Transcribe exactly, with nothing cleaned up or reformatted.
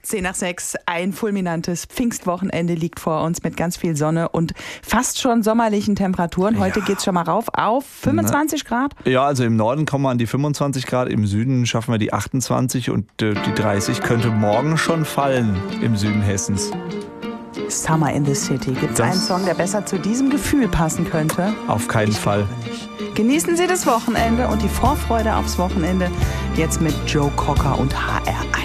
zehn nach sechs, ein fulminantes Pfingstwochenende liegt vor uns mit ganz viel Sonne und fast schon sommerlichen Temperaturen. Heute ja. geht es schon mal rauf auf fünfundzwanzig Na, Grad. Ja, also im Norden kommen wir an die fünfundzwanzig Grad, im Süden schaffen wir die achtundzwanzig und äh, die dreißig könnte morgen schon fallen im Süden Hessens. Summer in the City. Gibt es einen Song, der besser zu diesem Gefühl passen könnte? Auf keinen ich Fall. Genießen Sie das Wochenende und die Vorfreude aufs Wochenende jetzt mit Joe Cocker und H R